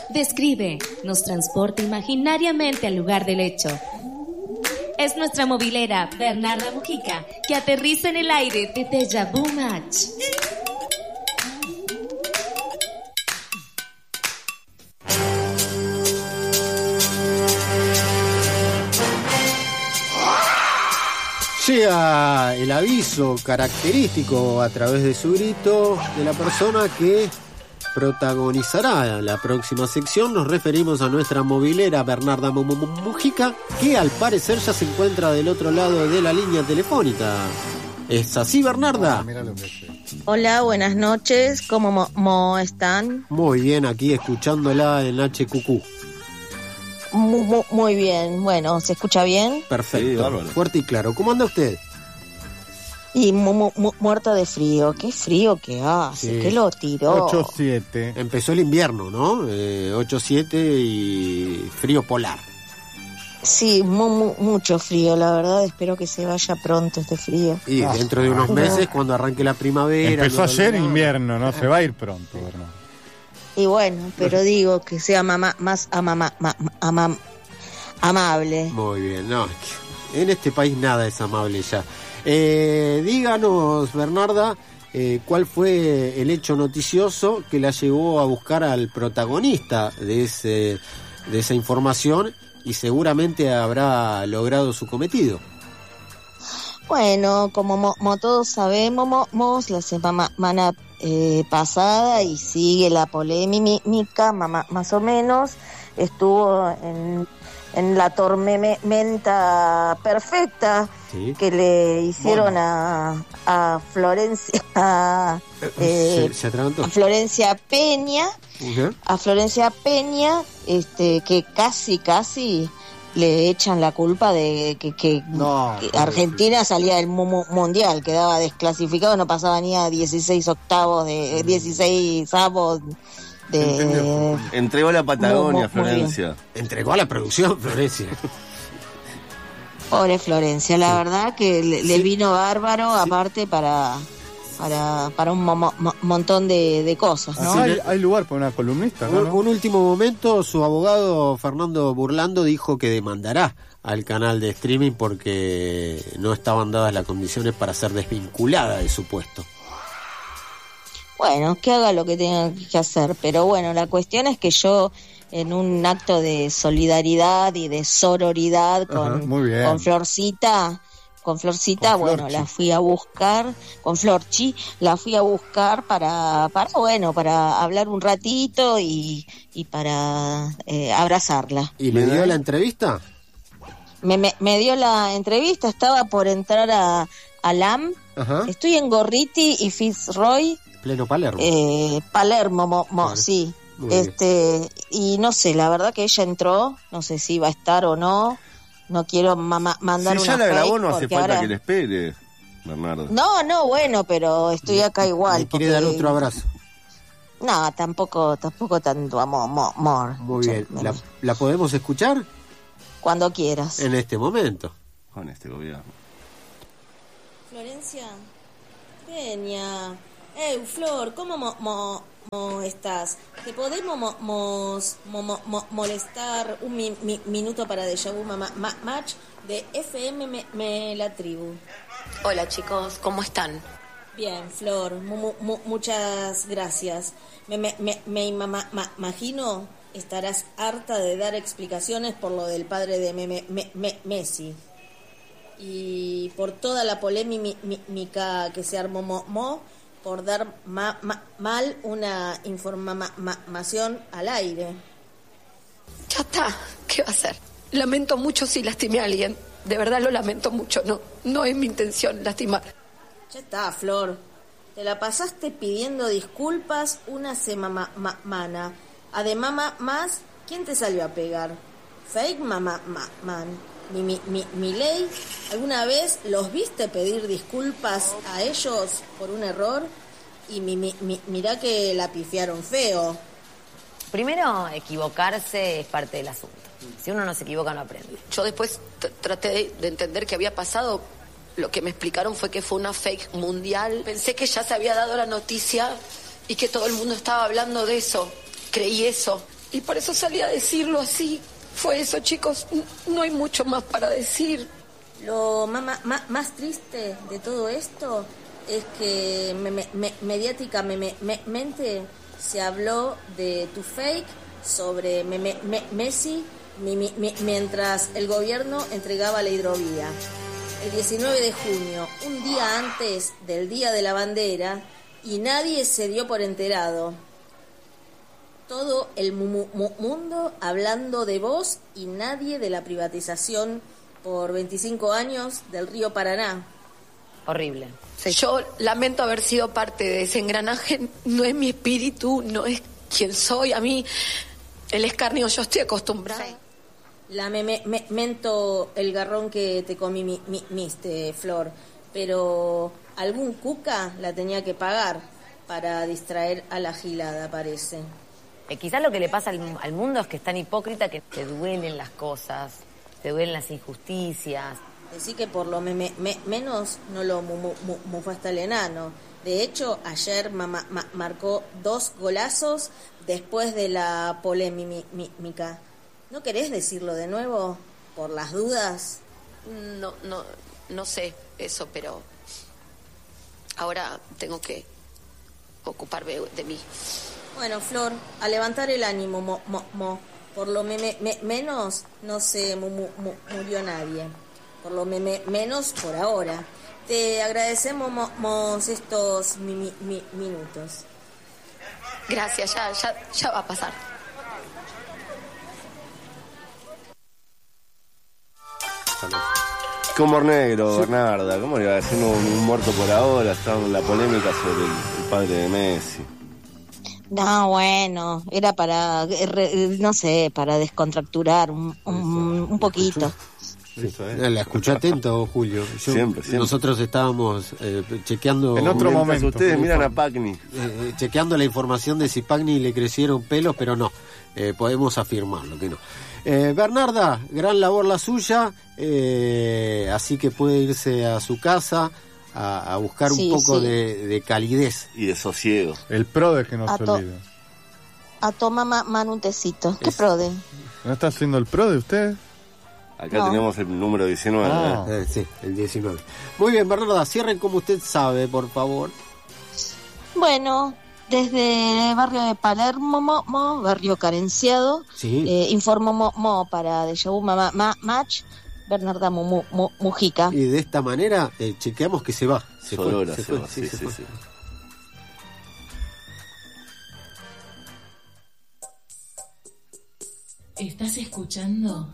Describe, nos transporta imaginariamente al lugar del hecho. Es nuestra movilera, Bernarda Mujica, que aterriza en el aire de Deja Vu Match. Llega el aviso característico a través de su grito de la persona que protagonizará la próxima sección. Nos referimos a nuestra movilera Bernarda Mujica, que al parecer ya se encuentra del otro lado de la línea telefónica. ¿Es así, Bernarda? Hola, buenas noches. ¿Cómo están? Muy bien, aquí escuchándola en HQQ. Muy bien. Bueno, ¿se escucha bien? Perfecto, sí, fuerte y claro. ¿Cómo anda usted? Y muerta de frío. Qué frío que hace, sí. ¿Qué lo tiró? 8-7. Empezó el invierno, ¿no? 8-7 y frío polar. Sí, mucho frío, la verdad. Espero que se vaya pronto este frío. Y dentro de unos meses, cuando arranque la primavera... Empezó ayer invierno, ¿no? Se va a ir pronto, ¿verdad? Y bueno, pero digo que sea más amable. Muy bien, no, en este país nada es amable ya. Díganos, Bernarda, ¿cuál fue el hecho noticioso que la llevó a buscar al protagonista de esa información y seguramente habrá logrado su cometido? Bueno, como todos sabemos, la semana pasada y sigue la polémica, más o menos, estuvo en la tormenta perfecta, ¿sí?, que le hicieron a Florencia, a Florencia Peña, uh-huh, a Florencia Peña, que casi le echan la culpa de que Argentina salía del mundial, quedaba desclasificado, no pasaba ni a 16 octavos de 16 avos de... Entregó la Patagonia, Florencia. Entregó a la producción, Florencia. Pobre Florencia, la verdad que le vino bárbaro, aparte para un montón de cosas, ¿no? Hay lugar para una columnista, ¿no? Un último momento, su abogado Fernando Burlando dijo que demandará al canal de streaming porque no estaban dadas las condiciones para ser desvinculada de su puesto. Bueno, que haga lo que tenga que hacer, pero bueno, la cuestión es que yo, en un acto de solidaridad y de sororidad con Florcita, bueno, la fui a buscar, con Florchi, la fui a buscar para hablar un ratito y para abrazarla. ¿Y le dio la entrevista? Me dio la entrevista, estaba por entrar a LAM, estoy en Gorriti y Fitzroy. Pleno Palermo. Palermo, sí. Y no sé, la verdad que ella entró, no sé si va a estar o no. No quiero mandar una si ya la grabó, no hace falta ahora... que le espere, Bernardo. No, bueno, pero estoy acá igual. ¿Le quiere dar otro abrazo? No, tampoco tanto amor. Muy bien. ¿La podemos escuchar? Cuando quieras. En este momento. Con este gobierno. Florencia. Peña. Flor, ¿cómo estás? ¿Te podemos molestar un minuto para Deja Vu Match de FM La Tribu? Hola chicos, ¿cómo están? Bien, Flor, muchas gracias. Me imagino estarás harta de dar explicaciones por lo del padre de Messi y por toda la polémica que se armó por dar mal una información al aire. Ya está, ¿qué va a hacer? Lamento mucho si lastimé a alguien. De verdad lo lamento mucho, no es mi intención lastimar. Ya está, Flor. Te la pasaste pidiendo disculpas una semana. Además, ¿quién te salió a pegar? Fake man. Milei, ¿alguna vez los viste pedir disculpas a ellos por un error? Y mirá que la pifiaron feo. Primero, equivocarse es parte del asunto. Si uno no se equivoca, no aprende. Yo después traté de entender qué había pasado. Lo que me explicaron fue que fue una fake mundial. Pensé que ya se había dado la noticia y que todo el mundo estaba hablando de eso. Creí eso. Y por eso salí a decirlo así. Fue eso, chicos. No hay mucho más para decir. Lo más triste de todo esto es que mediáticamente se habló de tu fake sobre Messi mientras el gobierno entregaba la hidrovía. El 19 de junio, un día antes del Día de la Bandera, y nadie se dio por enterado. Todo el mundo hablando de vos y nadie de la privatización por 25 años del río Paraná. Horrible. Yo lamento haber sido parte de ese engranaje. No es mi espíritu, no es quien soy. A mí, el escarnio, yo estoy acostumbrada. Sí. Lamento el garrón que te comiste, Flor, pero algún cuca la tenía que pagar para distraer a la gilada, parece. Quizás lo que le pasa al mundo es que es tan hipócrita que te duelen las cosas, te duelen las injusticias. Decí que por lo menos no lo mufaste al enano. De hecho, ayer marcó 2 golazos después de la polémica. ¿No querés decirlo de nuevo? ¿Por las dudas? No sé eso, pero ahora tengo que ocuparme de mí. Bueno, Flor, a levantar el ánimo, por lo menos no se murió nadie. Por lo menos por ahora. Te agradecemos estos minutos. Gracias, ya va a pasar. Humor negro, Bernarda. ¿Cómo le iba a decir un muerto por ahora? Está en la polémica sobre el padre de Messi. No, bueno, era para, no sé, para descontracturar un poquito. Sí. La escuché atento, Julio. Siempre. Nosotros estábamos chequeando... En otro momento. Ustedes miran a Pagni. Chequeando la información de si Pagni le crecieron pelos, pero no. Podemos afirmarlo que no. Bernarda, gran labor la suya, así que puede irse a su casa a buscar un poco de calidez. Y de sosiego. El PRODE que no se olvide. A tomar un tecito. ¿Qué PRODE? ¿No está haciendo el PRODE usted? Acá tenemos el número 19. Sí, el 19. Muy bien, Bernarda, cierren como usted sabe, por favor. Bueno, desde el barrio de Palermo, barrio carenciado, informó para Deja Vu Match, Bernarda Mujica. Y de esta manera chequeamos que se va. Se fue. ¿Estás escuchando?